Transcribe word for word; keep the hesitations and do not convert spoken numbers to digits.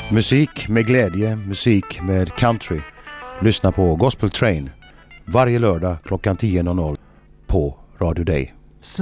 Musik med glädje, musik med country. Lyssna på Gospel Train varje lördag klockan tio på Radio Day.